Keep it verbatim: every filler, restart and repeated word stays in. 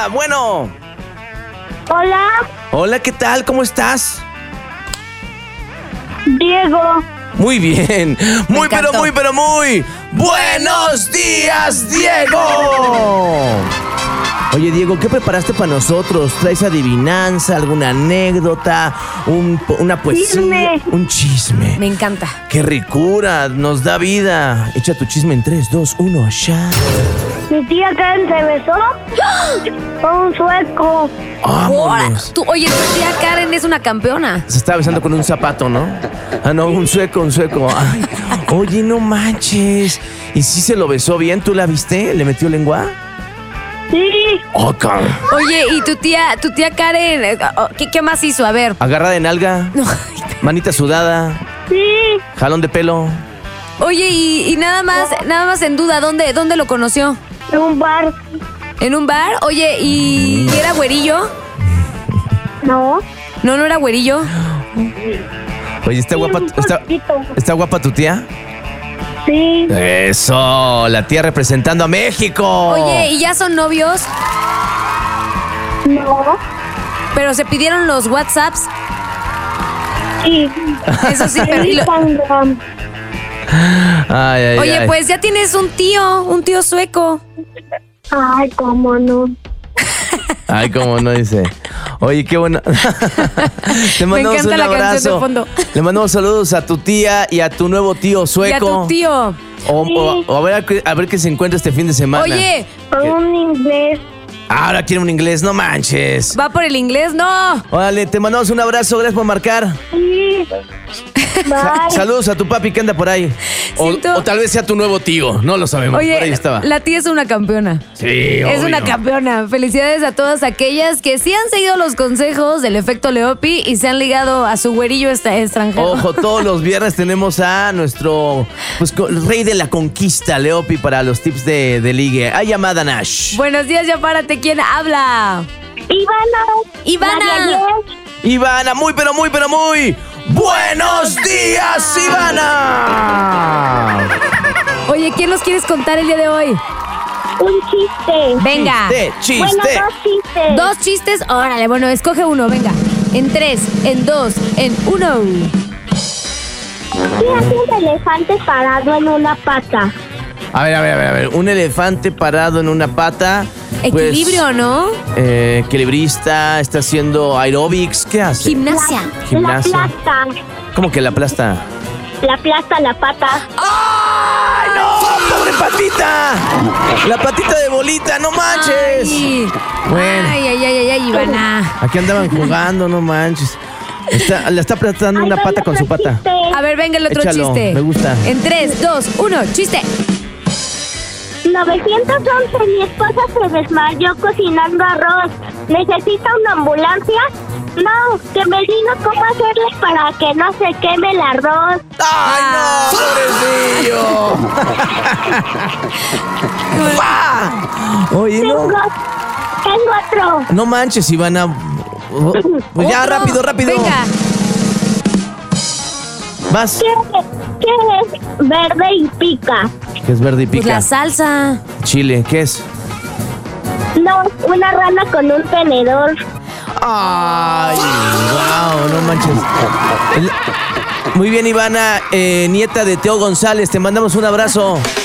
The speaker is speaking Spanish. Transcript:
Hola, bueno. Hola, Hola, ¿qué tal? ¿Cómo estás? Diego. Muy bien. Muy, pero encantó. muy, pero muy. ¡Buenos días, Diego! Oye, Diego, ¿qué preparaste para nosotros? ¿Traes adivinanza, alguna anécdota, un, una poesía? Chisme. Un chisme. Me encanta. ¡Qué ricura! Nos da vida. Echa tu chisme en tres, dos, uno, ya. Mi tía Karen se besó con un sueco. Ahora, ¡Vámonos! tú, oye, tu tía Karen es una campeona. Se estaba besando con un zapato, ¿no? Ah, no, un sueco, un sueco. Ay, oye, no manches. ¿Y si se lo besó bien? ¿Tú la viste? ¿Le metió lengua? Sí, ¡Oh, cabrón! Oye, y tu tía, tu tía Karen, eh, oh, ¿qué, qué más hizo? A ver. Agarrada de nalga, No. manita sudada, sí, jalón de pelo. Oye, y, y nada más, nada más en duda, ¿dónde, dónde lo conoció? en un bar. ¿En un bar? Oye, ¿y era güerillo? No, No, no era güerillo. Oye, ¿está sí, guapa, un está, poquito. ¿está guapa tu tía? Sí, Eso, la tía representando a México. Oye, ¿y ya son novios? no, Pero se pidieron los WhatsApps. sí. Eso sí, pero... En y lo- Instagram. Ay, ay, Oye, ay. pues ya tienes un tío, un tío sueco. Ay, cómo no. Ay, cómo no dice. Oye, qué bueno. Te mandamos encanta un la canción de abrazo. fondo. Le mandamos saludos a tu tía y a tu nuevo tío sueco. Y a tu tío. O, o- o a ver a, qué- a ver qué se encuentra este fin de semana. Oye, Con un inglés. Ahora quiere un inglés, no manches. ¿va por el inglés? No. Órale, te mandamos un abrazo, gracias por marcar. Sí. Sa- Bye. saludos a tu papi que anda por ahí. O, Siento- o tal vez sea tu nuevo tío, no lo sabemos. por ahí Oye, estaba. la tía es una campeona. Sí, Es obvio. una campeona. Felicidades a todas aquellas que sí han seguido los consejos del efecto Leopi y se han ligado a su güerillo esta- extranjero. Ojo, todos los viernes tenemos a nuestro pues, co- rey de la conquista, Leopi, para los tips de, de ligue. Hay llamada, Nash. Buenos días, ya párate. ¿Quién habla? Ivana. Ivana. Marianel. Ivana, muy, pero muy, pero muy. ¡Buenos días, Ivana! Oye, ¿quién nos quieres contar el día de hoy? Un chiste. Venga. Chiste, chiste. Bueno, dos chistes. Dos chistes. Órale, bueno, escoge uno, venga. En tres, en dos, en uno. ¿Qué hace un elefante parado en una pata? A ver, a ver, a ver, a ver. Un elefante parado en una pata. pues, Equilibrio, ¿no? eh, equilibrista, está haciendo aerobics. ¿Qué hace? Gimnasia. Gimnasia. La aplasta. ¿Cómo que la aplasta? La aplasta la pata. ¡Ay, no! ¡Pobre patita! La patita de bolita, no manches. Ay. Bueno. Ay, ay, ay, ay, ay, Ivana. Aquí andaban jugando, no manches. Está, le está aplastando Ay, una no, pata no con su pata. existe. A ver, venga el otro Échalo, chiste. me gusta. En tres, dos, uno, chiste. novecientos once, mi esposa se desmayó cocinando arroz. ¿Necesita una ambulancia? No, que me diga cómo hacerle para que no se queme el arroz. ¡Ay, no! ¡Pobrecillo! ¡Pa! Oye, Tengo, no. tengo otro. No manches, Ivana. Oh, pues ya, Otro. rápido, rápido. Venga. Vas. ¿Qué, qué es verde y pica? ¿Qué es verde y Pues pica? la salsa. Chile, ¿qué es? No, una rana con un tenedor. ¡Ay! ¡Wow! No manches. El- Muy bien, Ivana, eh, nieta de Teo González. Te mandamos un abrazo.